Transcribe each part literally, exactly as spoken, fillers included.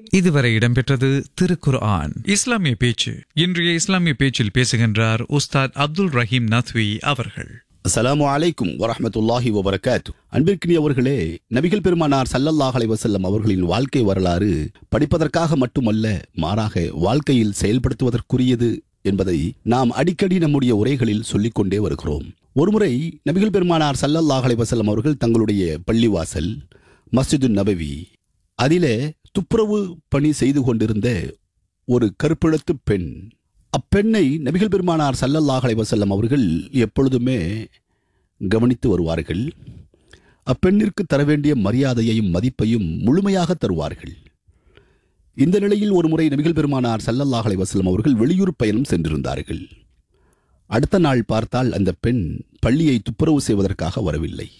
இதுவரை இடம்பெற்றது திருக்குர்ஆன் இஸ்லாமிய பேச்சு. இன்றைய இஸ்லாமிய பேச்சில் பேசுகின்றார் உஸ்தாத் அப்துல் ரஹீம் நத்வி அவர்கள். அஸ்ஸலாமு அலைக்கும் வரஹ்மத்துல்லாஹி வபரகாத்து. அன்பிற்கினியவர்களே, நபிகள் பெருமானார் ஸல்லல்லாஹு அலைஹி வஸல்லம் அவர்களின் வாழ்க்கை வரலாறு படிப்பதற்காக மட்டுமல்ல, மாறாக வாழ்க்கையில் செயல்படுத்துவதற்குரியது என்பதை நாம் அடிக்கடி நம்முடைய உரைகளில் சொல்லிக் கொண்டே வருகிறோம். ஒருமுறை நபிகள் பெருமானார் ஸல்லல்லாஹு அலைஹி வஸல்லம் அவர்கள் தங்களுடைய பள்ளிவாசல் மஸ்ஜிது நபவி அதிலே துப்புரவு பணி செய்து கொண்டிருந்த ஒரு கருப்பிழத்து பெண், அப்பெண்ணை நபிகள் பெருமானார் ஸல்லல்லாஹு அலைஹி வஸல்லம் அவர்கள் எப்பொழுதுமே கவனித்து வருவார்கள். அப்பெண்ணிற்கு தர வேண்டிய மரியாதையையும் மதிப்பையும் முழுமையாக தருவார்கள். இந்த நிலையில் ஒரு முறை நபிகள் பெருமானார் ஸல்லல்லாஹு அலைஹி வஸல்லம் அவர்கள் வெளியூர் பயணம் சென்றிருந்தார்கள். அடுத்த நாள் பார்த்தால் அந்த பெண் பள்ளியை துப்புரவு செய்வதற்காக வரவில்லை.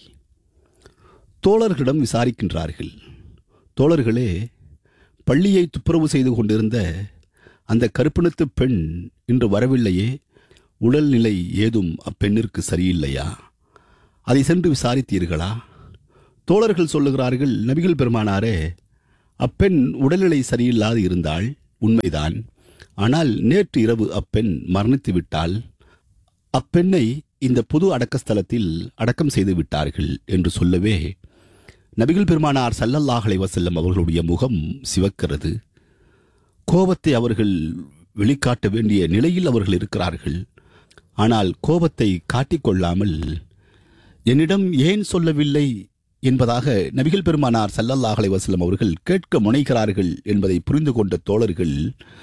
தோழர்களிடம் விசாரிக்கின்றார்கள். தோழர்களே, பள்ளியை துப்புரவு செய்து கொண்டிருந்த அந்த கருப்பினத்து பெண் இன்று வரவில்லையே, உடல்நிலை ஏதும் அப்பெண்ணிற்கு சரியில்லையா? அதை சென்று விசாரித்தீர்களா? தோழர்கள் சொல்லுகிறார்கள், நபிகள் பெருமானாரே, அப்பெண் உடல்நிலை சரியில்லாது இருந்தால் உண்மைதான். ஆனால் நேற்று இரவு அப்பெண் மரணித்து விட்டால் அப்பெண்ணை இந்த பொது அடக்கஸ்தலத்தில் அடக்கம் செய்து விட்டார்கள் என்று சொல்லவே நபிகள் பெருமானார் ஸல்லல்லாஹு அலைஹி வஸல்லம் அவர்களுடைய முகம் சிவக்கிறது. கோபத்தை அவர்கள் வெளிக்காட்ட வேண்டிய நிலையில் அவர்கள் இருக்கிறார்கள். ஆனால் கோபத்தை காட்டிக்கொள்ளாமல் என்னிடம் ஏன் சொல்லவில்லை என்பதாக நபிகள் பெருமானார் ஸல்லல்லாஹு அலைஹி வஸல்லம் அவர்கள் கேட்க முனைகிறார்கள் என்பதை புரிந்து கொண்ட தோழர்கள்,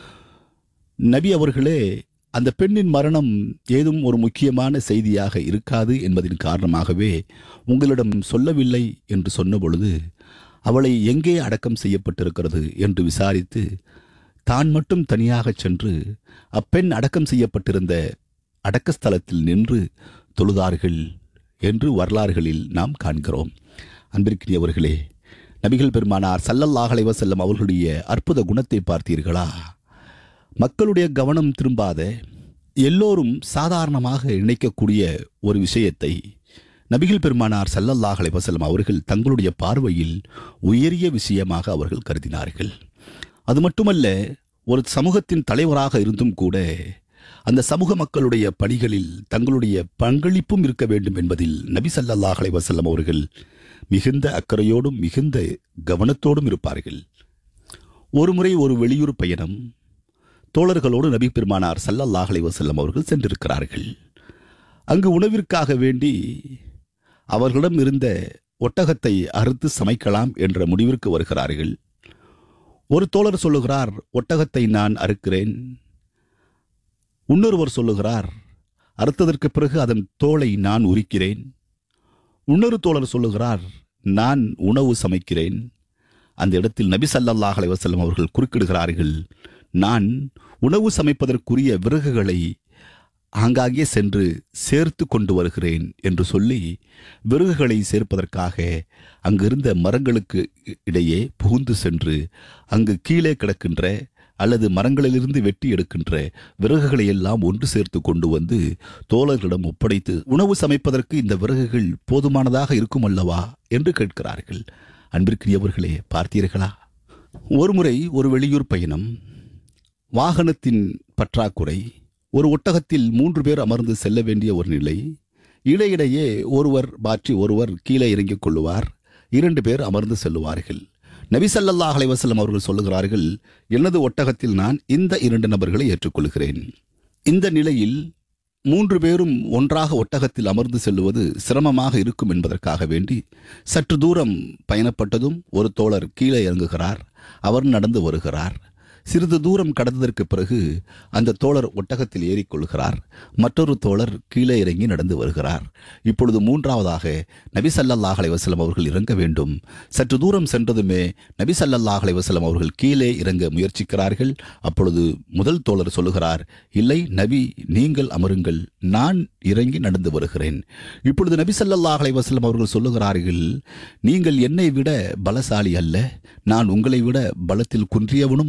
நபி அவர்களே, அந்த பெண்ணின் மரணம் ஏதும் ஒரு முக்கியமான செய்தியாக இருக்காது என்பதின் காரணமாகவே உங்களிடம் சொல்லவில்லை என்று சொன்ன பொழுது, அவளை எங்கே அடக்கம் செய்யப்பட்டிருக்கிறது என்று விசாரித்து தான் மட்டும் தனியாக சென்று அப்பெண் அடக்கம் செய்யப்பட்டிருந்த அடக்கஸ்தலத்தில் நின்று தொழுதார்கள் என்று வரலாறுகளில் நாம் காண்கிறோம். அன்பிற்கினியவர்களே, நபிகள் பெருமானார் ஸல்லல்லாஹு அலைஹி வஸல்லம் அவர்களுடைய அற்புத குணத்தை பார்த்தீர்களா? மக்களுடைய கவனம் திரும்பாத, எல்லோரும் சாதாரணமாக நினைக்கக்கூடிய ஒரு விஷயத்தை நபிகள் பெருமானார் ஸல்லல்லாஹு அலைஹி வஸல்லம் அவர்கள் தங்களுடைய பார்வையில் உயரிய விஷயமாக அவர்கள் கருதினார்கள். அது மட்டுமல்ல, ஒரு சமூகத்தின் தலைவராக இருந்தும் கூட அந்த சமூக மக்களுடைய பணிகளில் தங்களுடைய பங்களிப்பும் இருக்க வேண்டும் என்பதில் நபி ஸல்லல்லாஹு அலைஹி வஸல்லம் அவர்கள் மிகுந்த அக்கறையோடும் மிகுந்த கவனத்தோடும் இருப்பார்கள். ஒருமுறை ஒரு வெளியூர் பயணம், தோழர்களோடு நபி பெருமானார் ஸல்லல்லாஹு அலைஹி வஸல்லம் அவர்கள் சென்றிருக்கிறார்கள். அங்கு உணவிற்காக வேண்டி அவர்களிடம் இருந்த ஒட்டகத்தை அறுத்து சமைக்கலாம் என்ற முடிவிற்கு வருகிறார்கள். ஒரு தோழர் சொல்லுகிறார், ஒட்டகத்தை நான் அறுக்கிறேன். இன்னொருவர் சொல்லுகிறார், அறுத்ததற்கு பிறகு அதன் தோலை நான் உரிக்கிறேன். இன்னொரு தோழர் சொல்லுகிறார், நான் உணவு சமைக்கிறேன். அந்த இடத்தில் நபி ஸல்லல்லாஹு அலைஹி வஸல்லம் அவர்கள் குறுக்கிடுகிறார்கள், நான் உணவு சமைப்பதற்குரிய விறகுகளை ஆங்காங்கே சென்று சேர்த்து கொண்டு வருகிறேன் என்று சொல்லி விறகுகளை சேர்ப்பதற்காக அங்கிருந்த மரங்களுக்கு இடையே புகுந்து சென்று அங்கு கீழே கிடக்கின்ற அல்லது மரங்களிலிருந்து வெட்டி எடுக்கின்ற விறகுகளை எல்லாம் ஒன்று சேர்த்து கொண்டு வந்து தோழர்களிடம் ஒப்படைத்து, உணவு சமைப்பதற்கு இந்த விறகுகள் போதுமானதாக இருக்கும் அல்லவா என்று கேட்கிறார்கள். அன்பிற்குரியவர்களே, பார்த்தீர்களா? ஒருமுறை ஒரு வெளியூர் பயணம், வாகனத்தின் பற்றாக்குறை, ஒரு ஒட்டகத்தில் மூன்று பேர் அமர்ந்து செல்ல வேண்டிய ஒரு நிலை. இடையிடையே ஒருவர் மாற்றி ஒருவர் கீழே இறங்கிக் கொள்ளுவார். இரண்டு பேர் அமர்ந்து செல்லுவார்கள். நபி ஸல்லல்லாஹு அலைஹி வஸல்லம் அவர்கள் சொல்லுகிறார்கள், எனது ஒட்டகத்தில் நான் இந்த இரண்டு நபர்களை ஏற்றுக்கொள்கிறேன். இந்த நிலையில் மூன்று பேரும் ஒன்றாக ஒட்டகத்தில் அமர்ந்து செல்லுவது சிரமமாக இருக்கும் என்பதற்காக வேண்டி சற்று தூரம் பயணப்பட்டதும் ஒரு தோழர் கீழே இறங்குகிறார். அவர் நடந்து வருகிறார். சிறிது தூரம் கடந்ததற்கு பிறகு அந்த தோழர் ஒட்டகத்தில் ஏறிக்கொள்கிறார். மற்றொரு தோழர் கீழே இறங்கி நடந்து வருகிறார். இப்பொழுது மூன்றாவதாக நபி ஸல்லல்லாஹு அலைஹி வஸல்லம் அவர்கள் இறங்க வேண்டும். சற்று தூரம் சென்றதுமே நபி ஸல்லல்லாஹு அலைஹி வஸல்லம் அவர்கள் கீழே இறங்க முயற்சிக்கிறார்கள். அப்பொழுது முதல் தோழர் சொல்லுகிறார், இல்லை நபி, நீங்கள் அமருங்கள், நான் இறங்கி நடந்து வருகிறேன். இப்பொழுது நபி ஸல்லல்லாஹு அலைஹி வஸல்லம் அவர்கள் சொல்லுகிறார்கள், நீங்கள் என்னை விட பலசாலி அல்ல, நான் உங்களை விட பலத்தில் குன்றியவனும் அல்ல.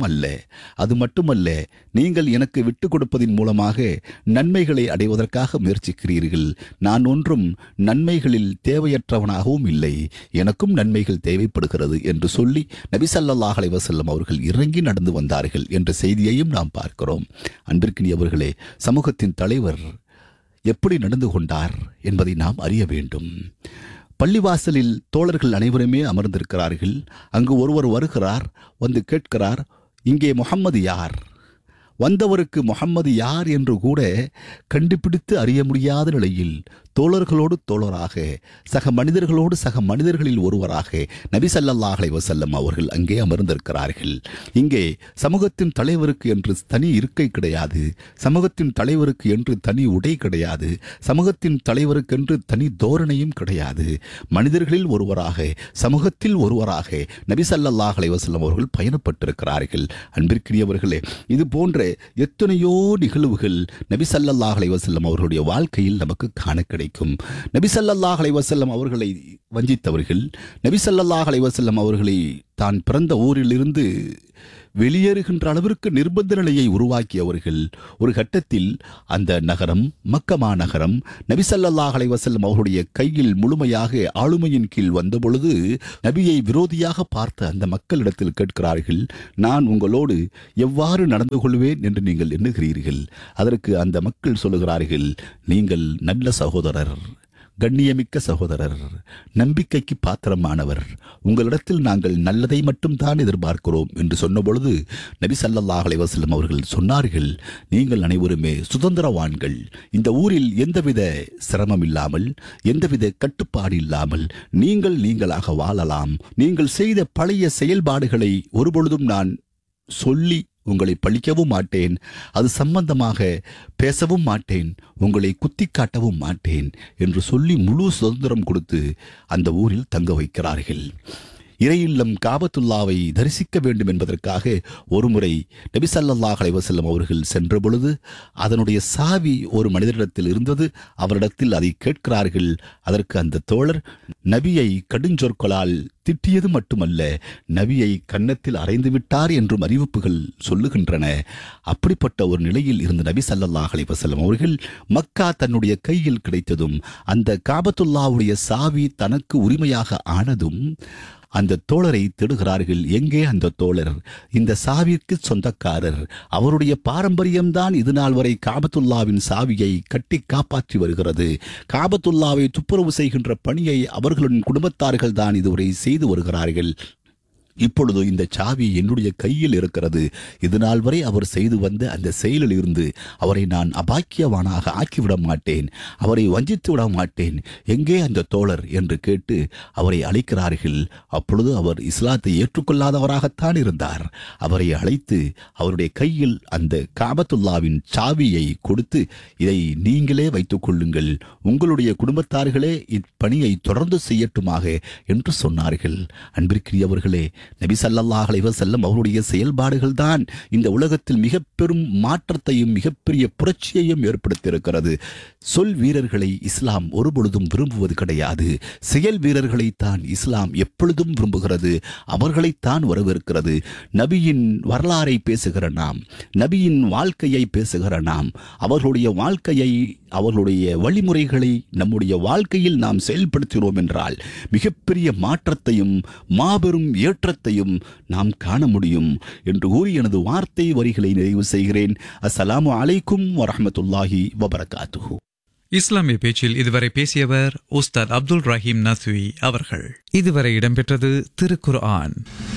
அது மட்டுமல்ல, நீங்கள் எனக்கு விட்டுக் கொடுப்பதின் மூலமாக நன்மைகளை அடைவதற்காக முயற்சிக்கிறீர்கள். நான் ஒன்றும் நன்மைகளில் தேவையற்றவனாகவும் இல்லை, எனக்கும் நன்மைகள் தேவைப்படுகிறது என்று சொல்லி நபி ஸல்லல்லாஹு அலைஹி வஸல்லம் அவர்கள் இறங்கி நடந்து வந்தார்கள் என்ற செய்தியையும் நாம் பார்க்கிறோம். அன்பிற்கினியவர்களே, சமூகத்தின் தலைவர் எப்படி நடந்து கொண்டார் என்பதை நாம் அறிய வேண்டும். பள்ளிவாசலில் தோழர்கள் அனைவருமே அமர்ந்திருக்கிறார்கள். அங்கு ஒருவர் வருகிறார், வந்து கேட்கிறார், இங்கே முஹம்மது யார்? வந்தவருக்கு முஹம்மது யார் என்று கூட கண்டுபிடித்து அறிய முடியாத நிலையில் தோழர்களோடு தோழராக, சக மனிதர்களோடு சக மனிதர்களில் ஒருவராக நபி ஸல்லல்லாஹு அலைஹி வஸல்லம் அவர்கள் அங்கே அமர்ந்திருக்கிறார்கள். இங்கே சமூகத்தின் தலைவருக்கு என்று தனி இருக்கை கிடையாது, சமூகத்தின் தலைவருக்கு என்று தனி உடை கிடையாது, சமூகத்தின் தலைவருக்கு என்று தனி தோரணையும் கிடையாது. மனிதர்களில் ஒருவராக, சமூகத்தில் ஒருவராக நபி ஸல்லல்லாஹு அலைஹி வஸல்லம் அவர்கள் பயணப்பட்டிருக்கிறார்கள். அன்பிற்கினியவர்களே, இது போன்ற எத்தனையோ நிகழ்வுகள் நபி ஸல்லல்லாஹு அலைஹி வஸல்லம் அவர்களுடைய வாழ்க்கையில் நமக்கு காண கிடைக்கும். நபி ஸல்லல்லாஹு அலைஹி வஸல்லம் அவர்களை வஞ்சித்தவர்கள், நபி ஸல்லல்லாஹு அலைஹி வஸல்லம் அவர்களை தான் பிறந்த ஊரிலிருந்து வெளியேறுகின்ற அளவிற்கு நிர்பந்த நிலையை உருவாக்கியவர்கள், ஒரு கட்டத்தில் அந்த நகரம், மக்கமா நகரம், நபி ஸல்லல்லாஹு அலைஹி வஸல்லம் அவருடைய கையில் முழுமையாக ஆளுமையின் கீழ் வந்தபொழுது நபியை விரோதியாக பார்த்த அந்த மக்களிடத்தில் கேட்கிறார்கள், நான் உங்களோடு எவ்வாறு நடந்து கொள்வேன் என்று நீங்கள் எண்ணுகிறீர்கள்? அதற்கு அந்த மக்கள் சொல்லுகிறார்கள், நீங்கள் நல்ல சகோதரர், கண்ணியமிக்க சகோதரர், நம்பிக்கைக்கு பாத்திரமானவர், உங்களிடத்தில் நாங்கள் நல்லதை மட்டும்தான் எதிர்பார்க்கிறோம் என்று சொன்னபொழுது நபி ஸல்லல்லாஹு அலைஹி வஸல்லம் அவர்கள் சொன்னார்கள், நீங்கள் அனைவருமே சுதந்திரவான்கள், இந்த ஊரில் எந்தவித சிரமம் இல்லாமல், எந்தவித கட்டுப்பாடு இல்லாமல் நீங்கள் நீங்களாக வாழலாம். நீங்கள் செய்த பழைய செயல்பாடுகளை ஒருபொழுதும் நான் சொல்லி உங்களை பழிக்கவும் மாட்டேன், அது சம்பந்தமாக பேசவும் மாட்டேன், உங்களை குத்தி காட்டவும் மாட்டேன் என்று சொல்லி முழு சுதந்திரம் கொடுத்து அந்த ஊரில் தங்க வைக்கிறார்கள். இறையில்லம் காபத்துல்லாவை தரிசிக்க வேண்டும் என்பதற்காக ஒருமுறை நபி ஸல்லல்லாஹு அலைஹி வஸல்லம் அவர்கள் சென்ற பொழுது அதனுடைய சாவி ஒரு மனிதரிடத்தில் இருந்தது. அவரிடத்தில் அதை கேட்கிறார்கள். அதற்கு அந்த தோழர் நபியை கடுஞ்சொற்களால் திட்டியது மட்டுமல்ல, நபியை கன்னத்தில் அறைந்து விட்டார் என்றும் அறிவிப்புகள் சொல்லுகின்றன. அப்படிப்பட்ட ஒரு நிலையில் இருந்த நபி ஸல்லல்லாஹு அலைஹி வஸல்லம் அவர்கள் மக்கா தன்னுடைய கையில் கிடைத்ததும், அந்த காபத்துல்லாவுடைய சாவி தனக்கு உரிமையாக ஆனதும் அந்த தோழரை தேடுகிறார்கள். எங்கே அந்த தோழர்? இந்த சாவிற்கு சொந்தக்காரர், அவருடைய பாரம்பரியம்தான் இது நாள் வரை காபத்துல்லாவின் சாவியை கட்டி காப்பாற்றி வருகிறது. காபத்துல்லாவை துப்புரவு செய்கின்ற பணியை அவர்களின் குடும்பத்தார்கள் தான் இதுவரை செய்து வருகிறார்கள். இப்பொழுது இந்த சாவி என்னுடைய கையில் இருக்கிறது. இது நாள் வரை அவர் செய்து வந்த அந்த செயலில் இருந்து அவரை நான் அபாக்கியவானாக ஆக்கிவிட மாட்டேன், அவரை வஞ்சித்து விட மாட்டேன். எங்கே அந்த தோழர் என்று கேட்டு அவரை அழைக்கிறார்கள். அப்பொழுது அவர் இஸ்லாத்தை ஏற்றுக்கொள்ளாதவராகத்தான் இருந்தார். அவரை அழைத்து அவருடைய கையில் அந்த காபத்துல்லாவின் சாவியை கொடுத்து, இதை நீங்களே வைத்துக் கொள்ளுங்கள், உங்களுடைய குடும்பத்தார்களே இப்பணியை தொடர்ந்து செய்யட்டுமாக என்று சொன்னார்கள். அன்பிற்குரியவர்களே, நபி ஸல்லல்லாஹு அலைஹி வஸல்லம் அவருடைய செயல்பாடுகள் தான் இந்த உலகத்தில் மிக பெரும் மாற்றத்தையும் மிகப்பெரிய புரட்சியையும் ஏற்படுத்தியிருக்கிறது. சொல் வீரர்களை இஸ்லாம் ஒருபொழுதும் விரும்புவது கிடையாது. செயல் வீரர்களை தான் இஸ்லாம் எப்பொழுதும் விரும்புகிறது, அவர்களைத்தான் வரவேற்கிறது. நபியின் வரலாறை பேசுகிற நாம், நபியின் வாழ்க்கையை பேசுகிற நாம், அவர்களுடைய வாழ்க்கையை, அவர்களுடைய வழிமுறைகளை நம்முடைய வாழ்க்கையில் நாம் செயல்படுத்தினோம் என்றால் மிகப்பெரிய மாற்றத்தையும் மாபெரும் ஏற்றத்தையும் நாம் காண முடியும் என்று கூறி எனது வார்த்தை வரிகளை நிறைவு செய்கிறேன். அஸ்ஸலாமு அலைக்கும் வரஹ்மத்துல்லாஹி வபரகாத்துஹு. இஸ்லாமிய பேச்சில் இதுவரை பேசியவர் உஸ்தாத் அப்துல் ரஹீம் நத்வி அவர்கள். இதுவரை இடம்பெற்றது திருக்குர்ஆன்.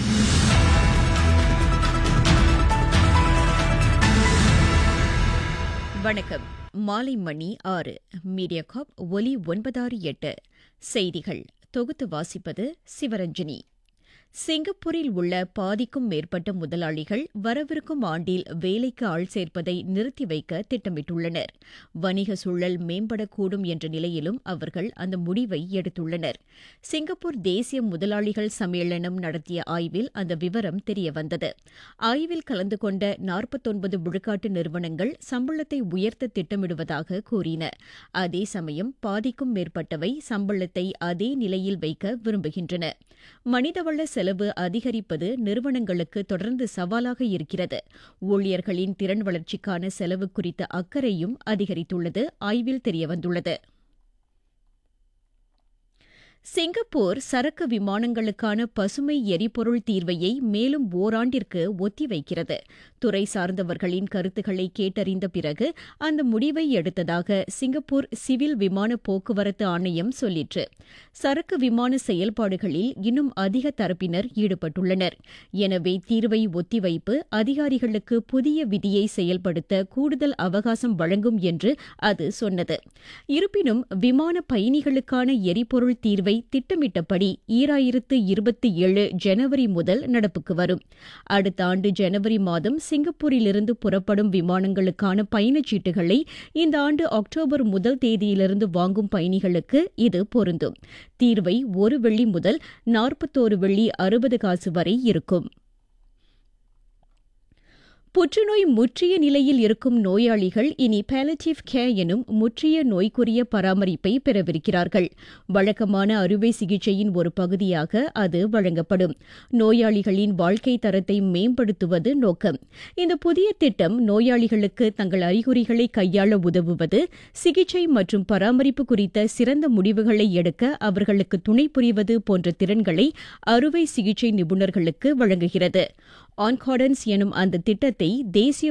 வணக்கம். மாலை மணி ஆறு. மீடியாகாப் ஒலி ஒன்பதாறு எட்டு. செய்திகள் தொகுத்து வாசிப்பது சிவரஞ்சனி. சிங்கப்பூரில் உள்ள பாதிக்கும் மேற்பட்ட முதலாளிகள் வரவிருக்கும் ஆண்டில் வேலைக்கு ஆள் சேர்ப்பதை நிறுத்தி வைக்க திட்டமிட்டுள்ளனர். வணிக சூழல் மேம்படக்கூடும் என்ற நிலையிலும் அவர்கள் அந்த முடிவை எடுத்துள்ளனர். சிங்கப்பூர் தேசிய முதலாளிகள் சம்மேளனம் நடத்திய ஆய்வில் அந்த விவரம் தெரியவந்தது. ஆய்வில் கலந்து கொண்ட நாற்பத்தொன்பது விழுக்காட்டு நிறுவனங்கள் சம்பளத்தை உயர்த்த திட்டமிடுவதாக கூறின. அதே சமயம் பாதிக்கும் மேற்பட்டவை சம்பளத்தை அதே நிலையில் வைக்க விரும்புகின்றன. மனிதவள செலவு அதிகரிப்பது நிறுவனங்களுக்கு தொடர்ந்து சவாலாக இருக்கிறது. ஊழியர்களின் திறன் வளர்ச்சிக்கான செலவு குறித்த அக்கறையும் அதிகரித்துள்ளது ஆய்வில் தெரியவந்துள்ளது. சிங்கப்பூர் சரக்கு விமானங்களுக்கான பசுமை எரிபொருள் தீர்வையை மேலும் ஓராண்டிற்கு ஒத்திவைக்கிறது. துறை சார்ந்தவர்களின் கருத்துக்களை கேட்டறிந்த பிறகு அந்த முடிவை எடுத்ததாக சிங்கப்பூர் சிவில் விமான போக்குவரத்து ஆணையம் சொல்லிற்று. சரக்கு விமான செயல்பாடுகளில் இன்னும் அதிக தரப்பினர் ஈடுபட்டுள்ளனர். எனவே தீர்வை ஒத்திவைப்பு அதிகாரிகளுக்கு புதிய விதியை செயல்படுத்த கூடுதல் அவகாசம் வழங்கும் என்று அது சொன்னது. இருப்பினும் விமான பயணிகளுக்கான எரிபொருள் தீர்வை திட்டமிட்டபடி ஈராயிரத்து இருபத்தி ஏழு ஜனவரி முதல் நடப்புக்கு வரும். அடுத்த ஆண்டு ஜனவரி மாதம் சிங்கப்பூரிலிருந்து புறப்படும் விமானங்களுக்கான பயணச்சீட்டுகளை இந்த ஆண்டு அக்டோபர் முதல் தேதியிலிருந்து வாங்கும் பயணிகளுக்கு இது பொருந்தும். தீர்வை ஒரு வெள்ளி முதல் நாற்பத்தோரு வெள்ளி அறுபது காசு வரை இருக்கும். புற்றுநோய் முற்றிய நிலையில் இருக்கும் நோயாளிகள் இனி பாலியேட்டிவ் கேர் எனும் முற்றிய நோய்க்குரிய பராமரிப்பை பெறவிருக்கிறார்கள். வழக்கமான அறுவை சிகிச்சையின் ஒரு பகுதியாக அது வழங்கப்படும். நோயாளிகளின் வாழ்க்கை தரத்தை மேம்படுத்துவது நோக்கம். இந்த புதிய திட்டம் நோயாளிகளுக்கு தங்கள் அறிகுறிகளை கையாள உதவுவது, சிகிச்சை மற்றும் பராமரிப்பு குறித்த சிறந்த முடிவுகளை எடுக்க அவர்களுக்கு துணை புரிவது போன்ற திறன்களை அறுவை சிகிச்சை நிபுணர்களுக்கு வழங்குகிறது. ஆன்கார்டன்ஸ் எனும் அந்த திட்டத்தை தேசிய